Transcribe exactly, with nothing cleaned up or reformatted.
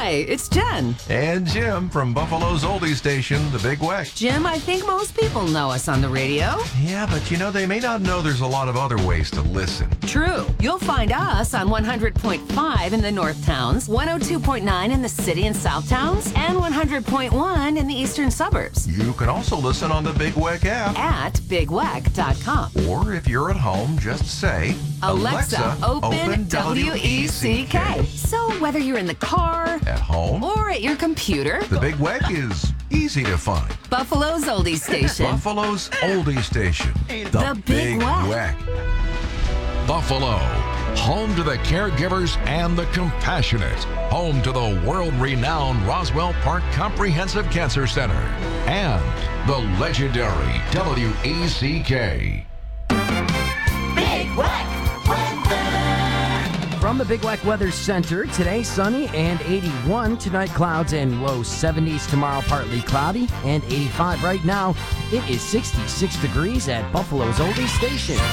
Hi, it's Jen. And Jim from Buffalo's oldie station, The Big Weck. Jim, I think most people know us on the radio. Yeah, but you know, they may not know there's a lot of other ways to listen. True. You'll find us on one hundred point five in the North Towns, one oh two point nine in the city and South Towns, and one hundred point one in the eastern suburbs. You can also listen on the Big Weck app. At big weck dot com. Or if you're at home, just say, Alexa, open W E C K. So whether you're in the car, At home, or at your computer, The Big Weck is easy to find. Buffalo's oldie station. Buffalo's oldie station, The Big Weck. Buffalo, home to the caregivers and the compassionate, home to the world-renowned Roswell Park Comprehensive Cancer Center, and the legendary W E C K. Big Weck weather. From the Big Weck Weather Center, today sunny and eighty-one. Tonight clouds and low seventies. Tomorrow partly cloudy and eighty-five. Right now it is sixty-six degrees at Buffalo's oldie station.